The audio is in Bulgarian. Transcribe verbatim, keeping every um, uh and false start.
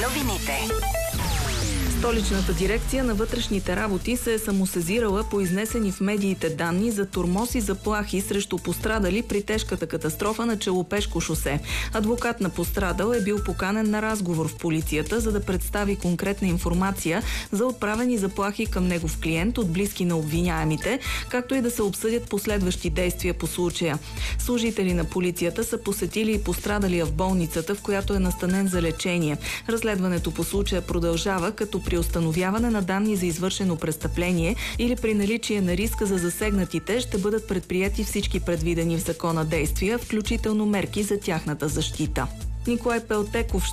новините. Столичната дирекция на вътрешните работи се е самосезирала по изнесени в медиите данни за тормоз и заплахи срещу пострадали при тежката катастрофа на Челопешко шосе. Адвокат на пострадал е бил поканен на разговор в полицията, за да представи конкретна информация за отправени заплахи към негов клиент от близки на обвиняемите, както и да се обсъдят последващи действия по случая. Служители на полицията са посетили и пострадалия в болницата, в която е настанен за лечение. Разследването по случая продължава, като при установяване на данни за извършено престъпление или при наличие на риска за засегнатите ще бъдат предприяти всички предвидени в закона действия, включително мерки за тяхната защита. Николай Пелтеков